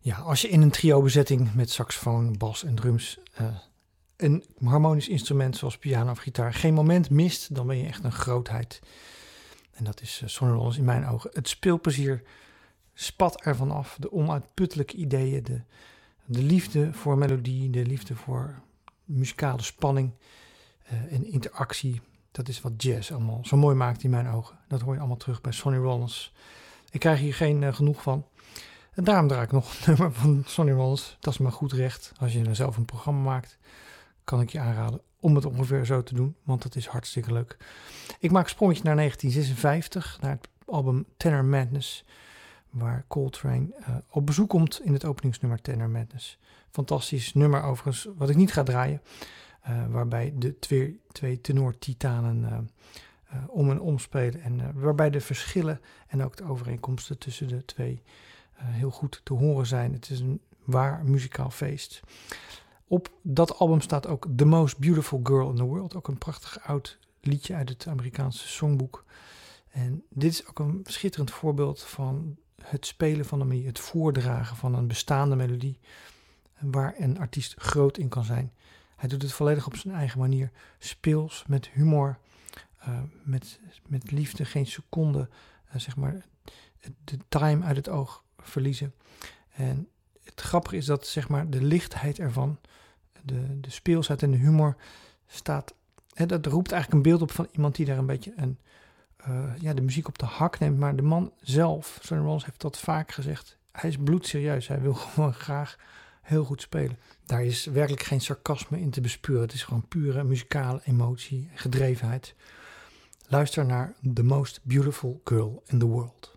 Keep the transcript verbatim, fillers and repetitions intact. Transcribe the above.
Ja, als je in een trio-bezetting met saxofoon, bas en drums uh, een harmonisch instrument zoals piano of gitaar geen moment mist, dan ben je echt een grootheid. En dat is uh, Sonny Rollins in mijn ogen. Het speelplezier spat ervan af, de onuitputtelijke ideeën, de, de liefde voor melodie, de liefde voor muzikale spanning uh, en interactie. Dat is wat jazz allemaal zo mooi maakt in mijn ogen. Dat hoor je allemaal terug bij Sonny Rollins. Ik krijg hier geen uh, genoeg van. En daarom draai ik nog een nummer van Sonny Rollins. Dat is maar goed recht. Als je er zelf een programma maakt, kan ik je aanraden om het ongeveer zo te doen. Want dat is hartstikke leuk. Ik maak een sprongetje naar negentien zesenvijftig. Naar het album Tenor Madness. Waar Coltrane uh, op bezoek komt in het openingsnummer Tenor Madness. Fantastisch nummer overigens, wat ik niet ga draaien. Uh, waarbij de twee, twee tenor-titanen uh, uh, om en om spelen. En uh, waarbij de verschillen en ook de overeenkomsten tussen de twee uh, heel goed te horen zijn. Het is een waar muzikaal feest. Op dat album staat ook The Most Beautiful Girl in the World. Ook een prachtig oud liedje uit het Amerikaanse songboek. En dit is ook een schitterend voorbeeld van het spelen van een melodie. Het voordragen van een bestaande melodie. Waar een artiest groot in kan zijn. Hij doet het volledig op zijn eigen manier. Speels, met humor, uh, met, met liefde, geen seconde, uh, zeg maar, de time uit het oog verliezen. En het grappige is dat, zeg maar, de lichtheid ervan, de, de speelsheid en de humor staat, hè, dat roept eigenlijk een beeld op van iemand die daar een beetje een, uh, ja, de muziek op de hak neemt. Maar de man zelf, Sonny Rollins heeft dat vaak gezegd, hij is bloedserieus. Hij wil gewoon graag heel goed spelen. Daar is werkelijk geen sarcasme in te bespeuren. Het is gewoon pure muzikale emotie en gedrevenheid. Luister naar The Most Beautiful Girl in the World.